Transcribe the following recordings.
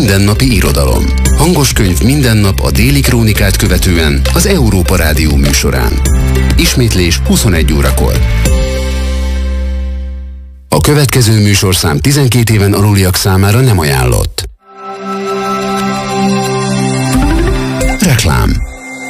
mindennapi irodalom. Hangos könyv minden nap a Déli Krónikát követően az Európa Rádió műsorán. Ismétlés 21 órakor. A következő műsorszám 12 éven aluliak számára nem ajánlott. Reklám.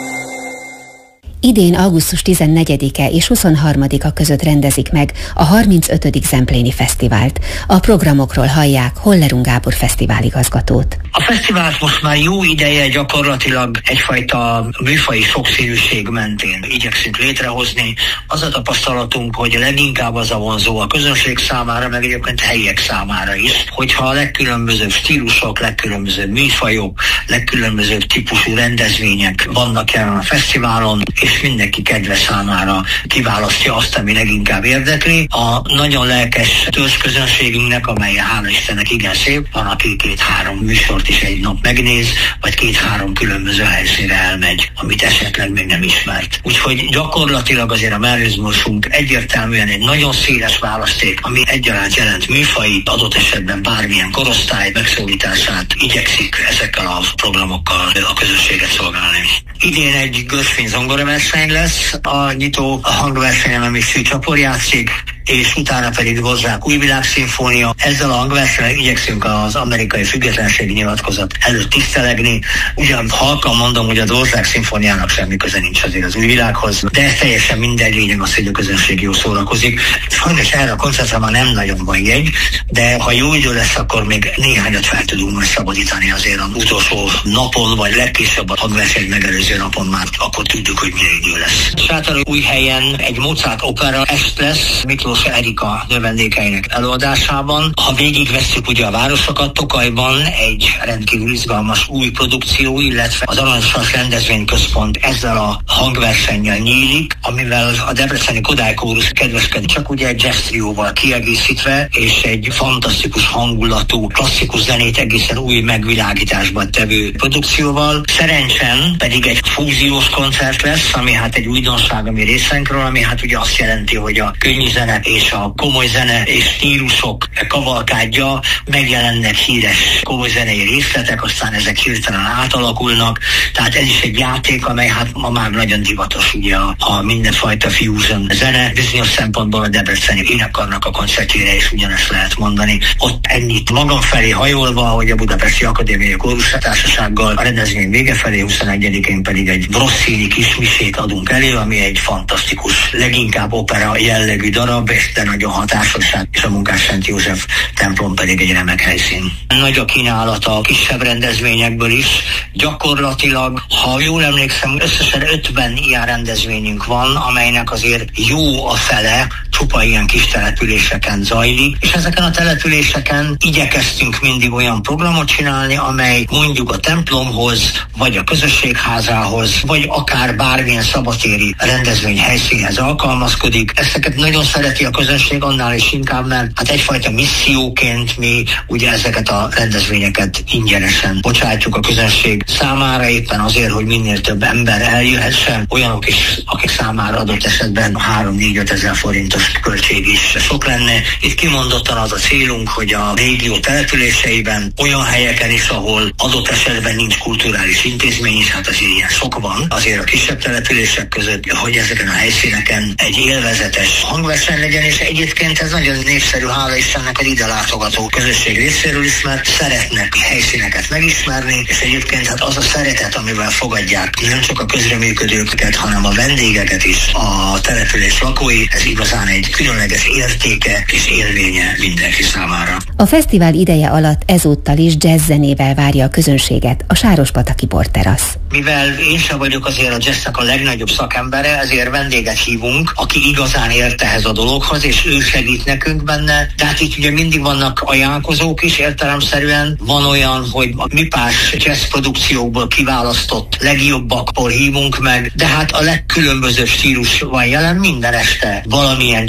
Idén augusztus 14-e és 23-a között rendezik meg a 35. Zempléni Fesztivált. A programokról hallják Hollerung Gábor fesztiváligazgatót. A fesztivált most már jó ideje gyakorlatilag egyfajta műfaji sokszínűség mentén igyekszünk létrehozni. Az a tapasztalatunk, hogy leginkább az a vonzó a közönség számára, meg egyébként helyiek számára is, hogyha a legkülönbözőbb stílusok, legkülönbözőbb műfajok, legkülönbözőbb típusú rendezvények vannak jelen a fesztiválon, és mindenki kedve számára kiválasztja azt, ami leginkább érdekli. A nagyon lelkes törzsközönségünknek, amely hál' Istennek igen szép, van, aki 2-3 műsort is egy nap megnéz, vagy 2-3 különböző helyszínre elmegy, amit esetleg még nem ismert. Úgyhogy gyakorlatilag azért a mellizmusunk egyértelműen egy nagyon széles választék, ami egyaránt jelent műfai, adott esetben bármilyen korosztály megszólítását igyekszik ezekkel a programokkal a közösséget szolgálni. Idén egy Görsvény zongoraverseny lesz, a nyitó hangversenyen, ami Szű Csapor játszik, és utána pedig Dvořák Újvilágszimfónia. Ezzel a hangversennyel igyekszünk az amerikai függetlenségi nyilatkozat előtt tisztelegni. Ugyan halkan mondom, hogy a Dvořák szimfóniának semmi köze nincs azért az újvilághoz, de teljesen mindegy, lényeg az, hogy a közönség jól szórakozik. Sajnos erre a koncertre már nem nagyon van jegy, de ha jó idő lesz, akkor még néhányat fel tudunk majd szabadítani azért az utolsó napon, vagy legkésőbb a hangverseny megelőző napon már, akkor tudjuk, hogy milyen idő lesz. Sátorújhelyen egy Mozart opera est lesz, Miklós Erika növendékeinek előadásában. Ha végigvesszük ugye a városokat, Tokajban egy rendkívül izgalmas új produkció, illetve az Aranysas Rendezvényközpont ezzel a hangversennyel nyílik, amivel a debreceni Kodály Kórus kedveskedik, csak ugye egy jazz trióval kiegészítve, és egy fantasztikus hangulatú, klasszikus zenét egészen új megvilágításban tevő produkcióval. Szerencsen pedig egy fúziós koncert lesz, ami hát egy újdonság a mi részünkről, ami hát ugye azt jelenti, hogy a könnyű zene és a komoly zene és stílusok kavalkádja, megjelennek híres komoly zenei részletek, aztán ezek hirtelen átalakulnak, tehát ez is egy játék, amely hát ma már nagyon divatos ugye a mindenfajta fusion zene. Bizonyos szempontból a debreceni énekkarnak a koncertjére is ugyanezt lehet mondani. Ott ennyit magam felé hajolva, hogy a Budapesti Akadémiai Kórustársasággal a rendezvény vége felé 21-én pedig egy Rossini kismisét adunk elő, ami egy fantasztikus, leginkább opera jellegű darab, de nagyon hatásos, és a Munkás Szent József templom pedig egy remek helyszín. Nagy a kínálata a kisebb rendezvényekből is. Gyakorlatilag, ha jól emlékszem, összesen 50 ilyen rendezvényünk van, amelynek azért jó a fele csupa ilyen kis településeken zajlik, és ezeken a településeken igyekeztünk mindig olyan programot csinálni, amely mondjuk a templomhoz, vagy a közösségházához, vagy akár bármilyen szabadtéri rendezvény helyszínhez alkalmazkodik. Ezeket nagyon szereti a közönség, annál is inkább, mert hát egyfajta misszióként mi ugye ezeket a rendezvényeket ingyenesen bocsátjuk a közönség számára, éppen azért, hogy minél több ember eljöhessen, olyanok is, akik számára adott esetben 3-4-5 ezer forintos költség is sok lenne. Itt kimondottan az a célunk, hogy a régió településeiben, olyan helyeken is, ahol adott esetben nincs kulturális intézmény is, hát azért ilyen sok van, azért a kisebb települések között, hogy ezeken a helyszíneken egy élvezetes hangverseny legyen, és egyébként ez nagyon népszerű, hála Istennek, az ide látogató közösség részéről is, mert szeretnek helyszíneket megismerni, és egyébként hát az a szeretet, amivel fogadják nem csak a közreműködőket, hanem a vendégeket is, a település lakói, ez igazán egy különleges értéke és élménye mindenki számára. A fesztivál ideje alatt ezúttal is jazz zenével várja a közönséget a Sárospataki Borterasz. Mivel én sem vagyok azért a jazznek a legnagyobb szakembere, ezért vendéget hívunk, aki igazán ért ehhez a dologhoz, és ő segít nekünk benne. De hát itt ugye mindig vannak ajánlkozók is, értelemszerűen van olyan, hogy a műpás jazz produkciókból kiválasztott legjobbakból hívunk meg, de hát a legkülönbözőbb stílus van jelen minden este. Valamilyen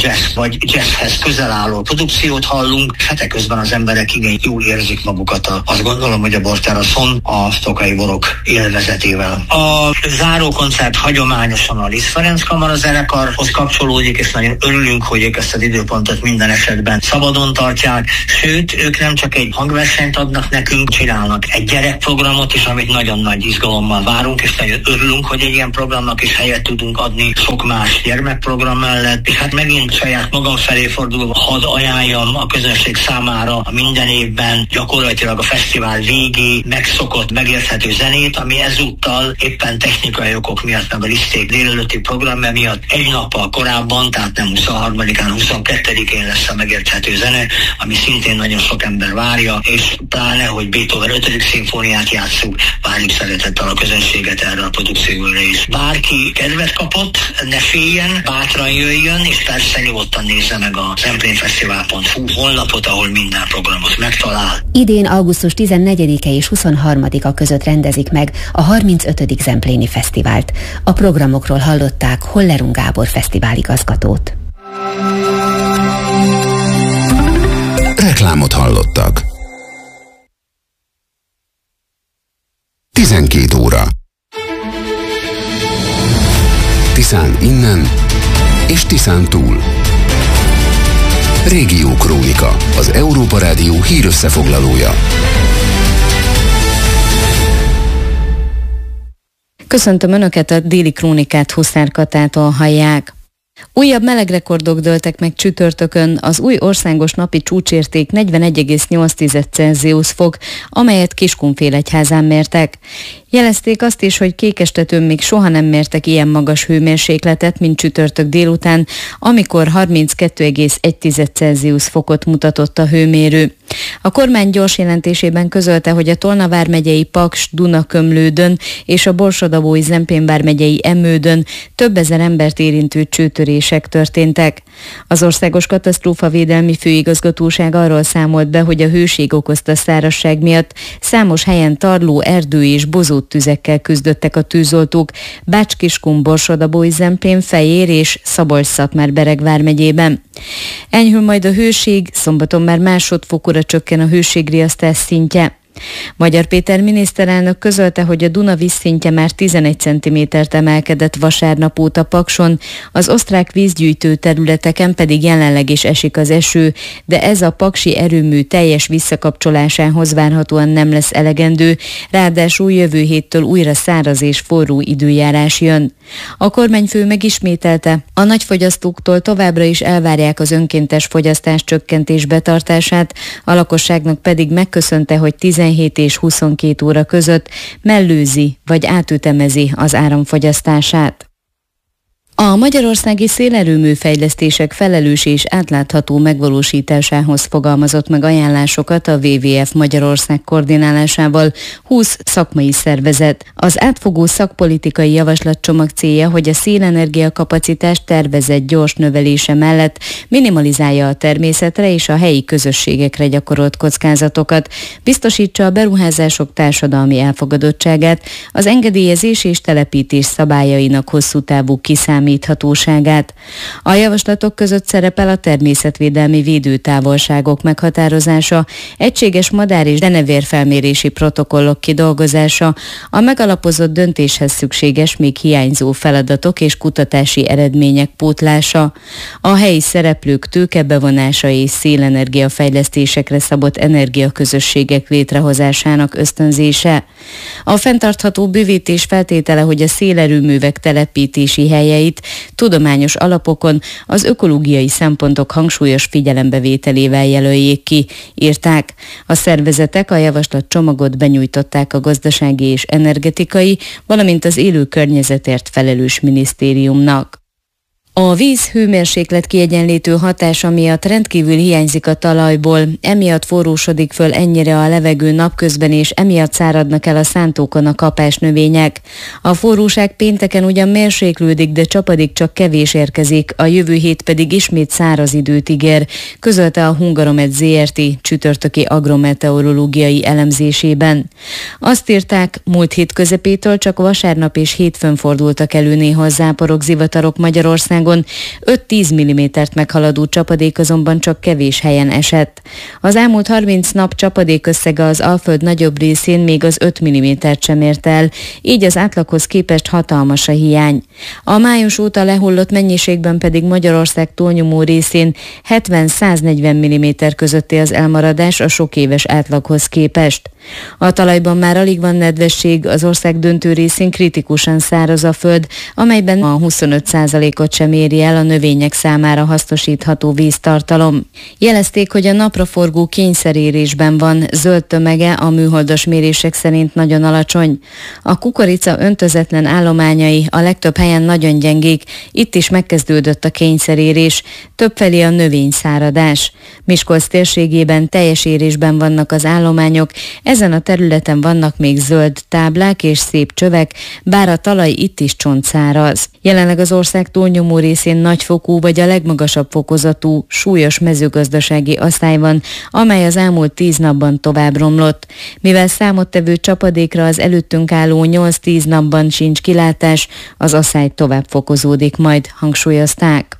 jazz vagy jazzhez közel álló produkciót hallunk, hát közben az emberek igen jól érzik magukat, azt gondolom, hogy a borteraszon a Tokaji borok élvezetével. A zárókoncert hagyományosan a Liszt Ferenc Kamara zenekarhoz kapcsolódik, és nagyon örülünk, hogy ők ezt az időpontot minden esetben szabadon tartják, sőt, ők nem csak egy hangversenyt adnak nekünk, csinálnak egy gyerekprogramot is, amit nagyon nagy izgalommal várunk, és nagyon örülünk, hogy egy ilyen programnak is helyet tudunk adni sok más gyermekprogram mellett, és hát megint saját magam felé fordulva hadd ajánljam a közönség számára a minden évben gyakorlatilag a fesztivál végi megszokott, megérthető zenét, ami ezúttal éppen technikai okok miatt, meg a Liszték délelőtti programja miatt egy nappal korábban, tehát nem 23-án, 22-én lesz a megérthető zene, ami szintén nagyon sok ember várja, és pláne, hogy Beethoven 5. szimfóniát játsszuk, várjuk szeretettel a közönséget erre a produkcióra is. Bárki kedvet kapott, ne féljen, bátran jöjjön, és persze nyugodtan nézze meg a Zemplénfesztivál.hu honlapot, ahol minden programot megtalál. Idén augusztus 14-e és 23-a között rendezik meg a 35. Zempléni Fesztivált. A programokról hallották Hollerung Gábor fesztiváligazgatót. Reklámot hallottak. 12 óra. Tiszán innen és Tiszán túl. Régió Krónika, az Európa Rádió hírösszefoglalója. Köszöntöm Önöket, a Déli Krónikát Huszár Katától hallják. Újabb melegrekordok dőltek meg csütörtökön, az új országos napi csúcsérték 41,8 Celsius fok, amelyet Kiskunfélegyházán mértek. Jelezték azt is, hogy Kékestetőn még soha nem mértek ilyen magas hőmérsékletet, mint csütörtök délután, amikor 32,1 Celsius fokot mutatott a hőmérő. A kormány gyors jelentésében közölte, hogy a Tolna vármegyei Paks Dunakömlődön és a Borsod-Abaúj Zemplén vármegyei Emmődön több ezer embert érintő csőtörések történtek. Az Országos Katasztrófavédelmi Főigazgatóság arról számolt be, hogy a hőség okozta szárazság miatt számos helyen tarló, erdő és bozót tüzekkel küzdöttek a tűzoltók Bács-Kiskun, Borsod-Abaúj Zemplén, Fejér és Szabolcs-Szatmár-Bereg vármegyében. Enyhül majd a hőség, szombaton már másodfokúra csökken a hőségriasztás szintje. Magyar Péter miniszterelnök közölte, hogy a Duna vízszintje már 11 cm-t emelkedett vasárnap óta Pakson, az osztrák vízgyűjtő területeken pedig jelenleg is esik az eső, de ez a paksi erőmű teljes visszakapcsolásához várhatóan nem lesz elegendő, ráadásul jövő héttől újra száraz és forró időjárás jön. A kormányfő megismételte, a nagyfogyasztóktól továbbra is elvárják az önkéntes fogyasztás csökkentés betartását, a lakosságnak pedig megköszönte, hogy 17 és 22 óra között mellőzi vagy átütemezi az áramfogyasztását. A magyarországi szélerőmű fejlesztések felelős és átlátható megvalósításához fogalmazott meg ajánlásokat a WWF Magyarország koordinálásával 20 szakmai szervezet. Az átfogó szakpolitikai javaslatcsomag célja, hogy a szélenergia kapacitás tervezett gyors növelése mellett minimalizálja a természetre és a helyi közösségekre gyakorolt kockázatokat, biztosítsa a beruházások társadalmi elfogadottságát, az engedélyezés és telepítés szabályainak hosszú távú kiszámítását. A javaslatok között szerepel a természetvédelmi védőtávolságok meghatározása, egységes madár- és denevérfelmérési protokollok kidolgozása, a megalapozott döntéshez szükséges, még hiányzó feladatok és kutatási eredmények pótlása, a helyi szereplők tőkebevonása és szélenergia fejlesztésekre szabott energiaközösségek létrehozásának ösztönzése. A fenntartható bővítés feltétele, hogy a szélerőművek telepítési helyeit tudományos alapokon az ökológiai szempontok hangsúlyos figyelembevételével jelöljék ki, írták. A szervezetek a javaslatcsomagot benyújtották a gazdasági és energetikai, valamint az élő környezetért felelős minisztériumnak. A víz hőmérséklet kiegyenlítő hatása miatt rendkívül hiányzik a talajból, emiatt forrósodik föl ennyire a levegő napközben, és emiatt száradnak el a szántókon a kapásnövények. A forróság pénteken ugyan mérséklődik, de csapadék csak kevés érkezik, a jövő hét pedig ismét száraz időt ígér, közölte a Hungaromet Zrt. Csütörtöki agrometeorológiai elemzésében. Azt írták, múlt hét közepétől csak vasárnap és hétfőn fordultak elő néha záporok, zivatarok Magyarországon, Magyarországon, 5-10 mm-t meghaladó csapadék azonban csak kevés helyen esett. Az elmúlt 30 nap csapadék összege az Alföld nagyobb részén még az 5 mm-t sem ért el, így az átlaghoz képest hatalmas a hiány. A május óta lehullott mennyiségben pedig Magyarország túlnyomó részén 70-140 mm közötti az elmaradás a sok éves átlaghoz képest. A talajban már alig van nedvesség, az ország döntő részén kritikusan száraz a föld, amelyben a 25%-ot sem éri el a növények számára hasznosítható víztartalom. Jelezték, hogy a napraforgó kényszerérésben van, zöld tömege a műholdas mérések szerint nagyon alacsony. A kukorica öntözetlen állományai a legtöbb helyen nagyon gyengék, itt is megkezdődött a kényszerérés, többfelé a növényszáradás. Miskolc térségében teljes érésben vannak az állományok, ezen a területen vannak még zöld táblák és szép csövek, bár a talaj itt is csontszáraz. Jelenleg az ország túlnyomó részén nagyfokú vagy a legmagasabb fokozatú, súlyos mezőgazdasági asszály van, amely az elmúlt 10 napban tovább romlott. Mivel számottevő csapadékra az előttünk álló 8-10 napban sincs kilátás, az asszály tovább fokozódik majd, hangsúlyozták.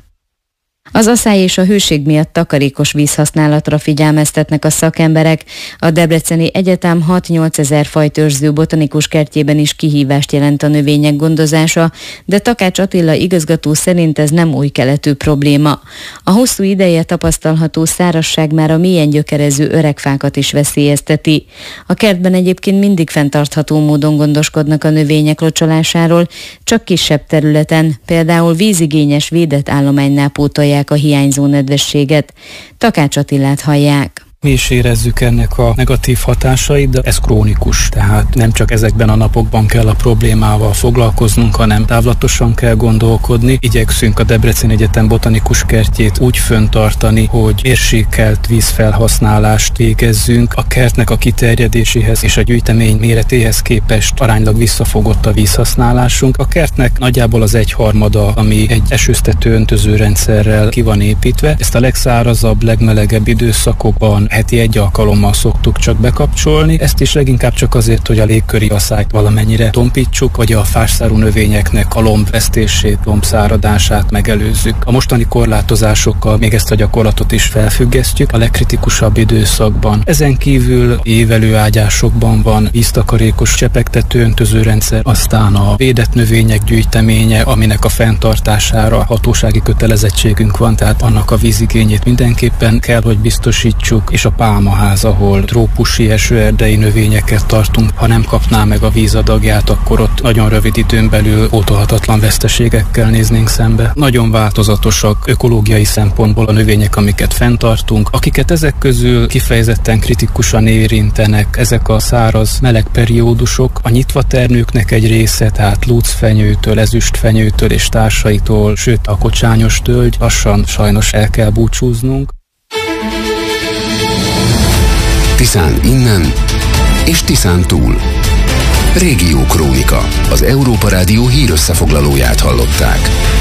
Az asszály és a hőség miatt takarékos vízhasználatra figyelmeztetnek a szakemberek. A Debreceni Egyetem 6-8 ezer fajt őrző botanikus kertjében is kihívást jelent a növények gondozása, de Takács Attila igazgató szerint ez nem új keletű probléma. A hosszú ideje tapasztalható szárazság már a mélyen gyökerező öregfákat is veszélyezteti. A kertben egyébként mindig fenntartható módon gondoskodnak a növények locsolásáról, csak kisebb területen, például vízigényes védett állománynál pótolják a hiányzó nedvességet. Takács Attilát hallják. Mi is érezzük ennek a negatív hatásait, de ez krónikus, tehát nem csak ezekben a napokban kell a problémával foglalkoznunk, hanem távlatosan kell gondolkodni. Igyekszünk a Debreceni Egyetem botanikus kertjét úgy fenntartani, hogy mérsékelt vízfelhasználást végezzünk. A kertnek a kiterjedéséhez és a gyűjtemény méretéhez képest aránylag visszafogott a vízhasználásunk. A kertnek nagyjából az 1/3, ami egy esőztető öntözőrendszerrel ki van építve. Ezt a legszárazabb, legmelegebb időszakokban heti 1 alkalommal szoktuk csak bekapcsolni, ezt is leginkább csak azért, hogy a légköri asszályt valamennyire tompítsuk, vagy a fásszárú növényeknek a lombvesztését, lombszáradását megelőzzük. A mostani korlátozásokkal még ezt a gyakorlatot is felfüggesztjük a legkritikusabb időszakban. Ezen kívül évelőágyásokban van víztakarékos csepegtető öntözőrendszer, aztán a védett növények gyűjteménye, aminek a fenntartására hatósági kötelezettségünk van, tehát annak a vízigényét mindenképpen kell, hogy biztosítsuk, és a pálmaház, ahol trópusi esőerdei növényeket tartunk, ha nem kapná meg a vízadagját, akkor ott nagyon rövid időn belül pótolhatatlan veszteségekkel néznénk szembe. Nagyon változatosak ökológiai szempontból a növények, amiket fenntartunk, akiket ezek közül kifejezetten kritikusan érintenek ezek a száraz, meleg periódusok. A nyitvatermőknek egy része, tehát lúcfenyőtől, ezüstfenyőtől és társaitól, sőt a kocsányos tölgy, lassan sajnos el kell búcsúznunk. Tiszán innen és Tiszán túl. Régió Krónika. Az Európa Rádió hírösszefoglalóját hallották.